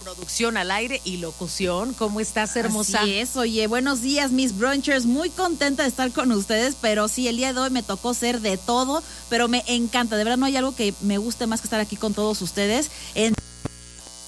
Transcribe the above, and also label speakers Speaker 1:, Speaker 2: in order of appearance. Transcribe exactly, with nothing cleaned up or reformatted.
Speaker 1: producción al aire y locución. ¿Cómo estás, hermosa?
Speaker 2: Así es, oye, buenos días, mis brunchers. Muy contenta de estar con ustedes, pero sí, el día de hoy me tocó ser de todo, pero me encanta. De verdad no hay algo que me guste más que estar aquí con todos ustedes. En